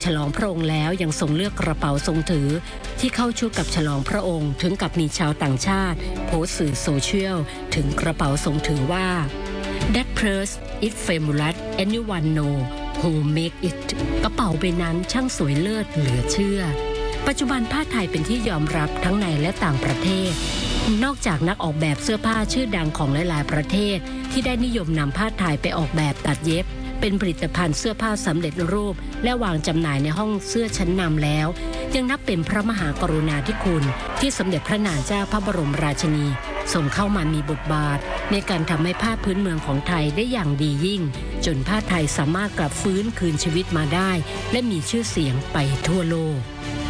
ฉลองพระองค์แล้วยังทรงเลือกกระเป๋าทรงถือที่เข้าชุดกับฉลองพระองค์ถึงกับมีชาวต่างชาติโพสต์สื่อโซเชียลถึงกระเป๋าทรงถือว่า That purse is fabulous anyone know who make it กระเป๋าใบนั้นช่างสวยเลิศเหลือเชื่อปัจจุบันผ้าไทยเป็นที่ยอมรับทั้งในและต่างประเทศนอกจากนักออกแบบเสื้อผ้าชื่อดังของหลายๆประเทศที่ได้นิยมนำผ้าไทยไปออกแบบตัดเย็บเป็นผลิตภัณฑ์เสื้อผ้าสำเร็จรูปและวางจำหน่ายในห้องเสื้อชั้นนำแล้วยังนับเป็นพระมหากรุณาธิคุณที่สมเด็จพระนางเจ้าพระบรมราชินีทรงเข้ามามีบทบาทในการทำให้ผ้าพื้นเมืองของไทยได้อย่างดียิ่งจนผ้าไทยสามารถกลับฟื้นคืนชีวิตมาได้และมีชื่อเสียงไปทั่วโลก